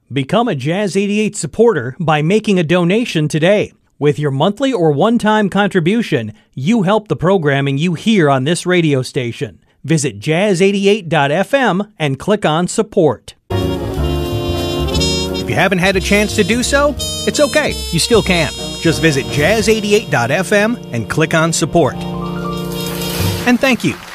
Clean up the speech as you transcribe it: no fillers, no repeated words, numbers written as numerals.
Become a Jazz 88 supporter by making a donation today. With your monthly or one-time contribution, you help the programming you hear on this radio station. Visit jazz88.fm and click on support. If you haven't had a chance to do so, it's okay. You still can. Just visit jazz88.fm and click on support. And thank you